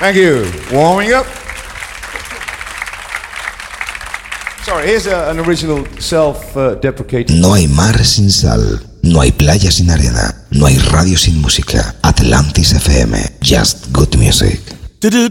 Thank you. Warming up. Sorry, here's an original self-deprecating. No hay mar sin sal, no hay playa sin arena, no hay radio sin música. Atlantis FM, just good music.